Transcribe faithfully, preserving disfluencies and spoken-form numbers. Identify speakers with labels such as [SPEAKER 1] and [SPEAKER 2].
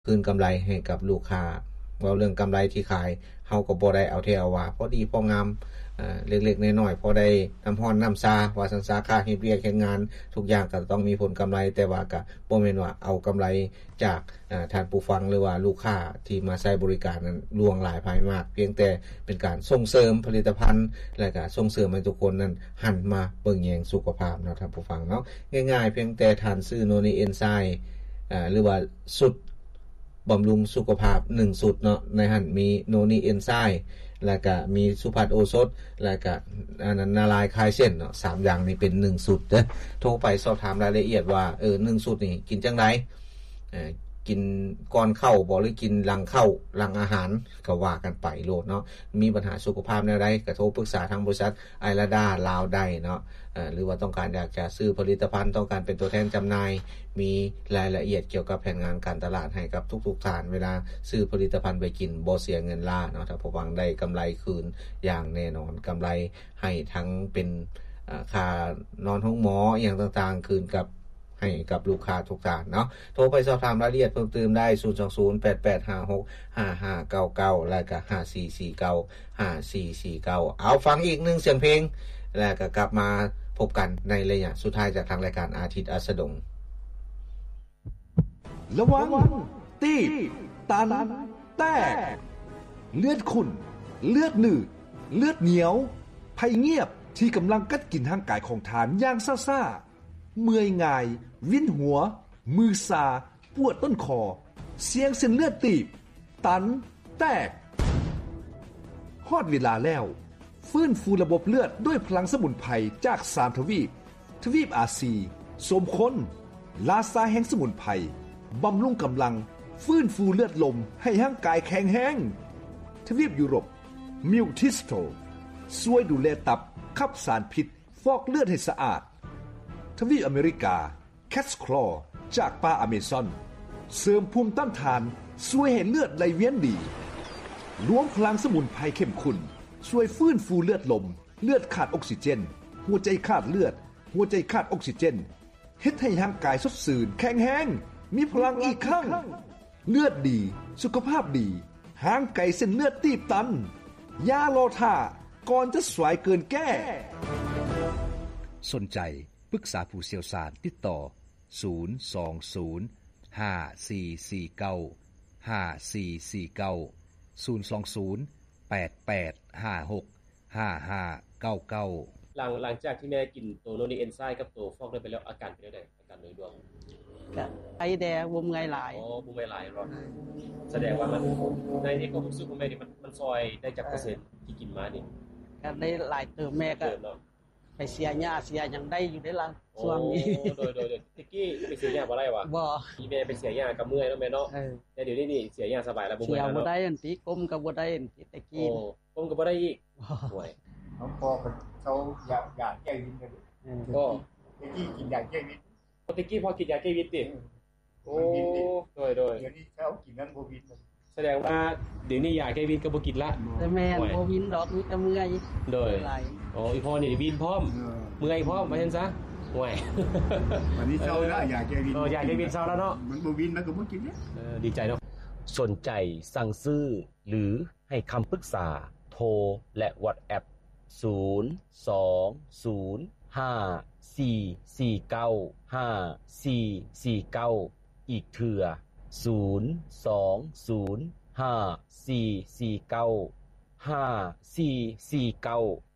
[SPEAKER 1] คืนกำไรให้กับลูกค้าเว้าเรื่องกำไรที่ขายเฮาก็บ่ได้เอาแท้เอาว่าพอดีพองามอ่าเล็กๆน้อยๆพอได้น้ำร้อนน้ำชาว่าซั่นซะค่าเฮ็ดเวียกเฮ็ดงานทุกอย่างก็ต้องมีผลกำไรแต่ว่าก็บ่แม่นว่าเอากำไรจากอ่าท่านผู้ฟังหรือว่าลูกค้าที่มาใช้บริการนั้นล่วงหลายภายมากเพียงแต่เป็นการส่งเสริมผลิตภัณฑ์และก็ส่งเสริมให้ทุกคนนั้นหันมาเบิ่งแยงสุขภาพเนาะท่านผู้ฟังเนาะง่ายๆเพียงแต่ท่านซื้อโนนีเอนไซม์อ่าหรือว่าสุดบำรุงสุขภาพหนึ่งสุดเนาะในหั่นมีโนนีเอนไซม์แล้วก็มีสุภัทโอสถแล้วก็อันนั้นนาลายคลายเส้นเนาะสามอย่างนี้เป็นหนึ่งสุดเด้อโทรไปสอบถามรายละเอียดว่าเออหนึ่งสุดนี่กินจังได๋เอ่อกินก่อนเข้าบ่หรือกินหลังเข้าหลังอาหารก็ว่ากันไปโลดเนาะมีปัญหาสุขภาพแนวใดก็โทรปรึกษาทางบริษัทไอราดาลาวได้เนาะเอ่อหรือว่าต้องการอยากจะซื้อผลิตภัณฑ์ต้องการเป็นตัวแทนจำหน่ายมีรายละเอียดเกี่ยวกับแผนงานการตลาดให้กับทุกๆท่านเวลาซื้อผลิตภัณฑ์ไปกินบ่เสียเงินล่าเนาะถ้าผู้ฟังได้กำไรคืนอย่างแน่นอนกำไรให้ทั้งเป็นอ่าค่านอนห้องหมออีหยังต่างๆคืนกับให้กับลูกค้าทุกท่านเนาะโทรไปสอบถามรายละเอียดเพิ่มเติมได้ศูนย์ สอง ศูนย์ แปด แปด ห้า หก ห้า ห้า เก้า เก้าแล้วก็ห้า สี่ สี่ เก้า ห้า สี่ สี่ เก้าเอาฟังอีกหนึ่งเสียงเพลงแล้วก็กลับมาพบกันในระยะสุดท้ายจากทางรายการอาทิตย์อัสดง
[SPEAKER 2] ระวังตีบตันแตกเลือดขุ่นเลือดหนืดเลือดเหนียวภัยเงียบที่กำลังกัดกินร่างกายของทานอย่างซ่าๆเมื่อยง่ายวินหัวมือซาปวดต้นคอเสียงเส้นเลือดตีบตันแตกฮอดเวลาแล้วฟื้นฟูระบบเลือดด้วยพลังสมุนไพรจากสามทวีปทวีปอาซีสมคนลาซาแห่งสมุนไพรบำรุงกำลังฟื้นฟูเลือดลมให้ร่างกายแข็งแรงทวีปยุโรปมิวทิสโตช่วยดูแลตับขับสารพิษฟอกเลือดให้สะอาดทวีปอเมริกาแคทคลอจากป่าอเมซอนเสริมภูมิต้านทานช่วยให้เลือดไหลเวียนดีรวมพลังสมุนไพรเข้มข้นช่วยฟื้นฟูเลือดลมเลือดขาดออกซิเจนหัวใจขาดเลือดหัวใจขาดออกซิเจนเฮ็ดให้ร่างกายสดชื่นแข็งแรงมีพลังอีกครั้งเลือดดีสุขภาพดีห่างไกลเส้นเลือดตีบตันอย่ารอท่าก่อนจะสายเกินแก้สนใจปรึกษาผู้เชี่ยวชาญติดต่อศูนย์ สอง ศูนย์ ห้า สี่ สี่ เก้า ห้า สี่ สี่ เก้า ศูนย์ สอง ศูนย์ แปด แปด ห้า หก ห้า ห้า เก้า เก้า
[SPEAKER 3] หลังหลังจากที่แม่กินตัวโนนีเอนไซม์กับตัวฟอกได้ไปแล้วอาการเป็นจังได๋อาการโดยรวม
[SPEAKER 4] ก็ไอแดงบ่เมื่อยหลาย
[SPEAKER 3] อ๋อบ่เมื่อยหลายรอแสดงว่ามันในที่ความรู้สึกของแม่นี่มันมันซอยได้จักเปอร์เซ็นต์ที่กินมานี่
[SPEAKER 4] ก็ได้หลายเติมแม่ก็ไปเสียหญ้าเสียหยังได้อยู่ได้ล่ะช่วงนี้
[SPEAKER 3] โดยๆๆตะกี้ไปเสียหญ้าบ่ได้วะ
[SPEAKER 4] บ่
[SPEAKER 3] อีแม่ไปเสียหญ้าก็เมื่อยเนาะแม่เนาะแต่เดี๋ยวนี้นี่เสียหญ้าสบายแล้วบ่เมื่อยแล้วเนาะ
[SPEAKER 4] เสียบ่ได้อันติกลมก็บ่ได้อันติตะกี้
[SPEAKER 3] โอ้กลมก็บ่ได้อีกห่วย
[SPEAKER 5] เขาพอเขาอยากอยากแก้วินกัน
[SPEAKER 3] ก็
[SPEAKER 5] ตะกี้กินยาแก้วิน
[SPEAKER 3] ตะกี้พอกินยาแก้วินติโอ้โดยๆ
[SPEAKER 5] เดี๋ยวนี้เขากินนั้นบ่วิน
[SPEAKER 3] แสดงว่าเดี๋ยวนี้ยาแก้วินก็บ่กินละ
[SPEAKER 4] แต่แม่นบ่วินดอกมีแต่เมื่อย
[SPEAKER 3] โดยอ๋ออีพ่อนี่วินพร้อมเมื่อยพร้อมว่าซั่นซะห่วย
[SPEAKER 5] วันนี้เช้าแล้วยาแก้วิน
[SPEAKER 3] เออยาแก้วินเช้าแล้วเนาะ
[SPEAKER 5] มันบ่วินมันก็บ่กินเนี่ย
[SPEAKER 3] เออดีใจเนาะสนใจสั่งซื้อหรือให้คำปรึกษาโทรและ WhatsApp ศูนย์ สอง ศูนย์ ห้า สี่ สี่ เก้า ห้า สี่ สี่ เก้าอีกเทื่อศูนย์ สอง ศูนย์ ห้า สี่ สี่ เก้า ห้า สี่ สี่ เก้า